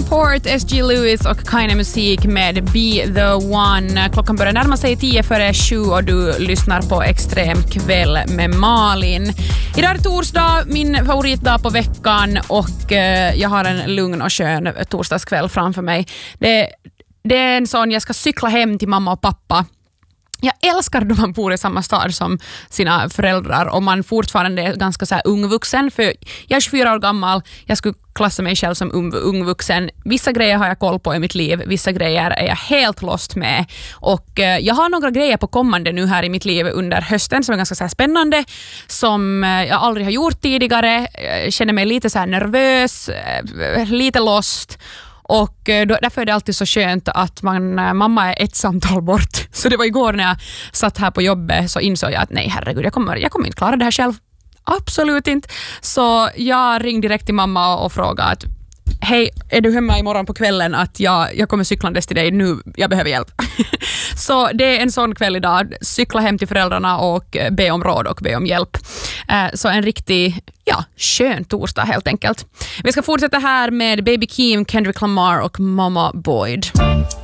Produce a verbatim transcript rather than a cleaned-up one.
Davenport, S G Lewis och Kind Musik med Be the One. Klockan börjar närma sig tio före sju och du lyssnar på Extrem kväll med Malin. Idag är det torsdag, min favoritdag på veckan, och eh, jag har en lugn och skön torsdagskväll framför mig. Det, det är en sån, jag ska cykla hem till mamma och pappa. Jag älskar då man bor i samma stad som sina föräldrar och man fortfarande är ganska så här ungvuxen, för jag är tjugofyra år gammal, jag skulle klassa mig själv som ungvuxen. Vissa grejer har jag koll på i mitt liv, vissa grejer är jag helt lost med, och eh, jag har några grejer på kommande nu här i mitt liv under hösten som är ganska så här spännande, som eh, jag aldrig har gjort tidigare. Jag känner mig lite så här nervös, eh, lite lost. Och då, därför är det alltid så skönt att man, mamma är ett samtal bort. Så det var igår när jag satt här på jobbet, så insåg jag att nej herregud, jag kommer, jag kommer inte klara det här själv. Absolut inte. Så jag ringde direkt till mamma och frågade att hej, är du hemma imorgon på kvällen, att jag, jag kommer cyklandes till dig nu, jag behöver hjälp. Så det är en sån kväll idag, cykla hem till föräldrarna och be om råd och be om hjälp. Så en riktig, ja, skön torsdag helt enkelt. Vi ska fortsätta här med Baby Keem, Kendrick Lamar och Mama Boyd.